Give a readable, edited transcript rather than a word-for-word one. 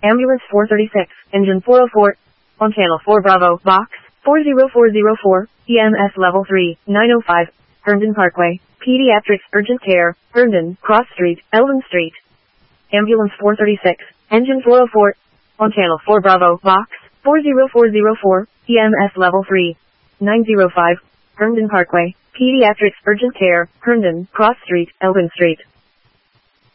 Ambulance 436, Engine 404. On Channel 4 Bravo, Box 40404, EMS Level 3, 905, Herndon Parkway, Pediatrics Urgent Care, Herndon, Cross Street, Elvin Street. Ambulance 436, Engine 404. On Channel 4 Bravo, Box 40404, EMS Level 3, 905, Herndon Parkway, Pediatrics Urgent Care, Herndon, Cross Street, Elvin Street.